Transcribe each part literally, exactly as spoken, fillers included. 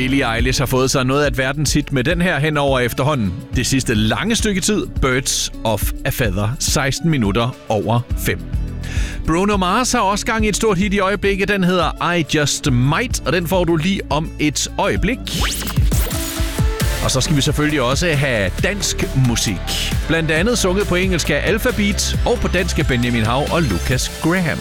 Billie Eilish har fået sig noget af et verdenshit med den her hen over efterhånden. Det sidste lange stykke tid, Birds of a Feather, seksten minutter over fem. Bruno Mars har også gang i et stort hit i øjeblikket. Den hedder I Just Might, og den får du lige om et øjeblik. Og så skal vi selvfølgelig også have dansk musik. Blandt andet sunget på engelsk af Alphabeat og på dansk af Benjamin Hav og Lucas Graham.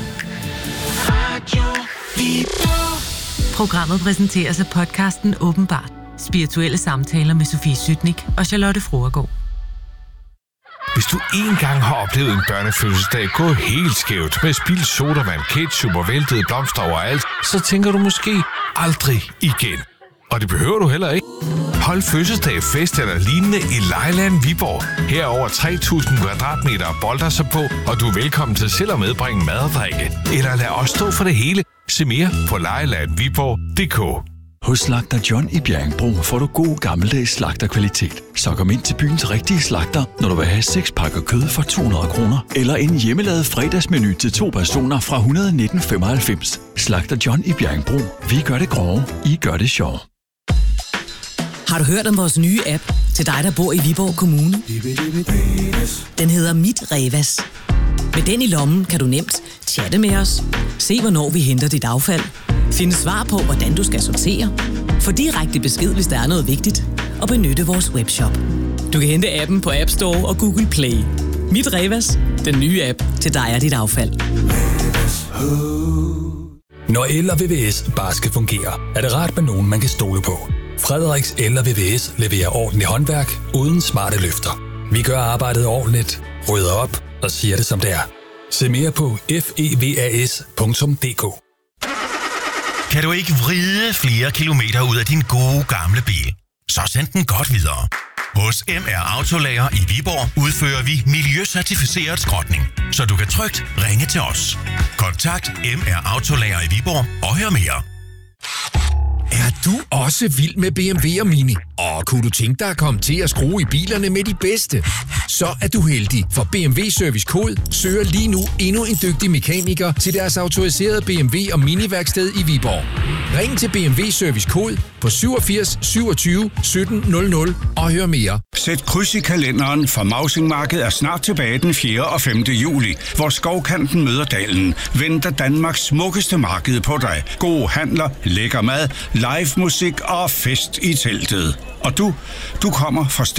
Programmet præsenteres af podcasten Åbenbart. Spirituelle samtaler med Sofie Sytnik og Charlotte Fruergaard. Hvis du engang har oplevet en børnefødselsdag gå helt skævt med spildt sodavand, ketchup og væltede blomster overalt, så tænker du måske aldrig igen. Og det behøver du heller ikke. Hold fødselsdag, fest eller lignende i Lejeland Viborg. Her er over tre tusind kvadratmeter bolder sig på, og du er velkommen til selv at medbringe mad og drikke. Eller lad os stå for det hele. Se mere på lejeland viborg punktum d k. Hos Slagter John i Bjerringbro får du god gammeldags slagterkvalitet. Så kom ind til byens rigtige slagter, når du vil have seks pakker kød for to hundrede kroner. Eller en hjemmelavet fredagsmenu til to personer fra et hundrede og nitten komma femoghalvfems. Slagter John i Bjerringbro. Vi gør det grove, I gør det sjov. Har du hørt om vores nye app til dig, der bor i Viborg Kommune? Den hedder Mit Revas. Med den i lommen kan du nemt chatte med os, se hvornår vi henter dit affald, finde svar på, hvordan du skal sortere, få direkte besked, hvis der er noget vigtigt, og benytte vores webshop. Du kan hente appen på App Store og Google Play. Mit Revas, den nye app til dig og dit affald. Når el og V V S bare skal fungere, er det rart med nogen, man kan stole på. Frederiks El og V V S leverer ordentligt håndværk uden smarte løfter. Vi gør arbejdet ordentligt, rydder op og siger det som det er. Se mere på fevas punktum d k. Kan du ikke vride flere kilometer ud af din gode gamle bil? Så send den godt videre. Hos M R Autolager i Viborg udfører vi miljøcertificeret skrotning, så du kan trygt ringe til os. Kontakt M R Autolager i Viborg og hør mere. Er du også vild med B M W og Mini? Og kunne du tænke dig at komme til at skrue i bilerne med de bedste? Så er du heldig, for B M W Service Kode søger lige nu endnu en dygtig mekaniker til deres autoriserede B M W og Mini-værksted i Viborg. Ring til B M W Service Kode på syvogfirs syvogtyve sytten nul nul og hør mere. Sæt kryds i kalenderen, for Mausingmarkedet er snart tilbage den fjerde og femte juli, hvor Skovkanten møder Dalen. Venter Danmarks smukkeste marked på dig. Gode handler, lækker mad, live musik og fest i teltet. Og du, du kommer for